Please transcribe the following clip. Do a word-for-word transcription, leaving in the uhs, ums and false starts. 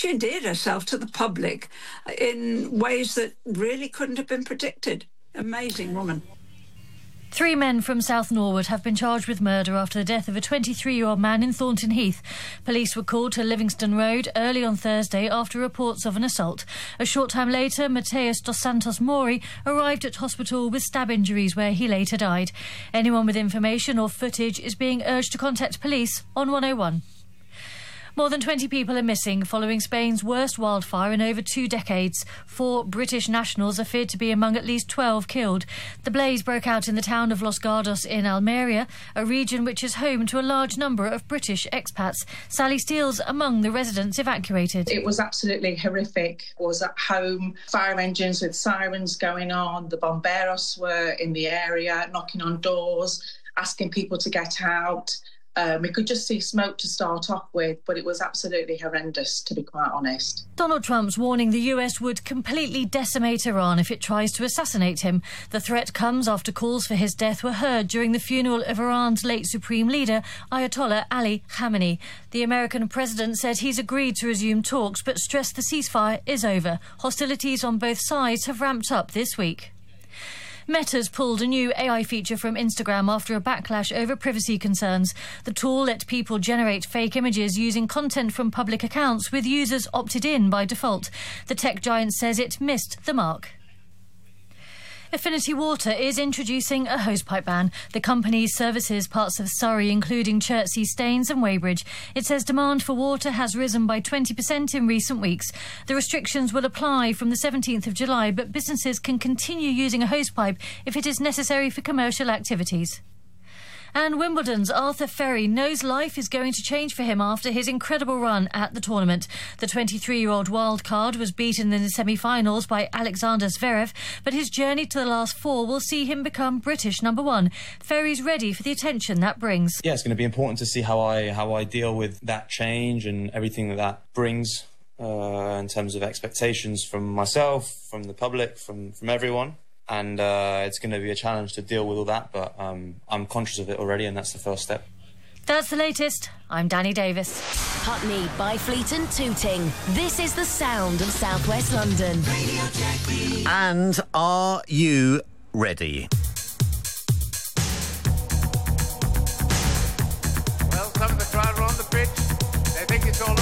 she endeared herself to the public in ways that really couldn't have been predicted. Amazing woman. Three men from South Norwood have been charged with murder after the death of a twenty-three-year-old man in Thornton Heath. Police were called to Livingston Road early on Thursday after reports of an assault. A short time later, Mateus dos Santos Mori arrived at hospital with stab injuries where he later died. Anyone with information or footage is being urged to contact police on one oh one. More than twenty people are missing following Spain's worst wildfire in over two decades. Four British nationals are feared to be among at least twelve killed. The blaze broke out in the town of Los Gardos in Almeria, a region which is home to a large number of British expats. Sally Steele's among the residents evacuated. It was absolutely horrific. I was at home, fire engines with sirens going on. The bomberos were in the area, knocking on doors, asking people to get out. Um, we could just see smoke to start off with, but it was absolutely horrendous, to be quite honest. Donald Trump's warning the U S would completely decimate Iran if it tries to assassinate him. The threat comes after calls for his death were heard during the funeral of Iran's late supreme leader, Ayatollah Ali Khamenei. The American president said he's agreed to resume talks, but stressed the ceasefire is over. Hostilities on both sides have ramped up this week. Meta's pulled a new A I feature from Instagram after a backlash over privacy concerns. The tool let people generate fake images using content from public accounts, with users opted in by default. The tech giant says it missed the mark. Affinity Water is introducing a hosepipe ban. The company services parts of Surrey, including Chertsey, Staines and Weybridge. It says demand for water has risen by twenty percent in recent weeks. The restrictions will apply from the seventeenth of July, but businesses can continue using a hosepipe if it is necessary for commercial activities. And Wimbledon's Arthur Ferry knows life is going to change for him after his incredible run at the tournament. The twenty-three-year-old wildcard was beaten in the semi-finals by Alexander Zverev, but his journey to the last four will see him become British number one. Ferry's ready for the attention that brings. Yeah, it's going to be important to see how I how I deal with that change and everything that that brings uh, in terms of expectations from myself, from the public, from, from everyone. And uh, it's going to be a challenge to deal with all that, but um, I'm conscious of it already, and that's the first step. That's the latest. I'm Danny Davis. Putney, Byfleet and Tooting. This is the sound of South West London. And are you ready?